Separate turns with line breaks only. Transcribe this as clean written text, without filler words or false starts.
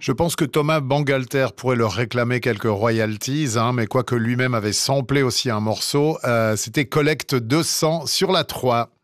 Je pense que Thomas Bangalter pourrait leur réclamer quelques royalties, mais quoique lui-même avait samplé aussi un morceau, c'était Collecte 200 sur la 3.